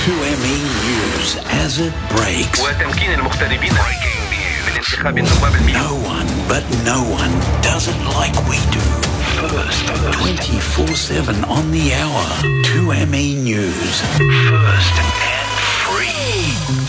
2ME News as it breaks. وتمكين المغتربين من انتخاب النواب No one, but no one does it like we do. First, 24/7 on the hour. 2ME News. First